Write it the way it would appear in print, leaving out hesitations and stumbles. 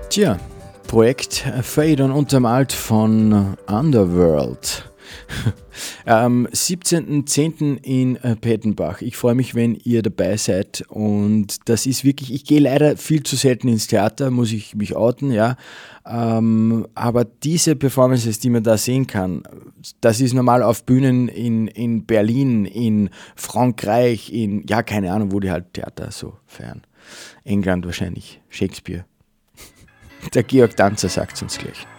Tja, Projekt Fade und Untermalt von Underworld. Am 17.10. in Pettenbach. Ich freue mich, wenn ihr dabei seid, und das ist wirklich, ich gehe leider viel zu selten ins Theater, muss ich mich outen, ja. Aber diese Performances, die man da sehen kann, das ist normal auf Bühnen in Berlin, in Frankreich, ja, keine Ahnung, wo die halt Theater so feiern. England wahrscheinlich, Shakespeare. Der Georg Danzer sagt uns gleich.